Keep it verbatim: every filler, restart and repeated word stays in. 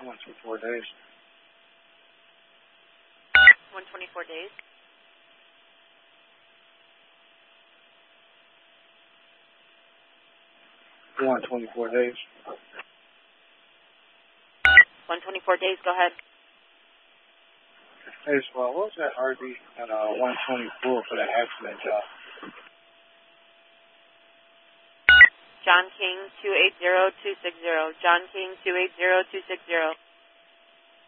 One to four days. One twenty-four days. One twenty-four days. One twenty-four days. Go ahead. Hey, well, what was that R V at uh, one twenty-four for the accident job? John King two eight zero two six zero. John King two eight zero two six zero.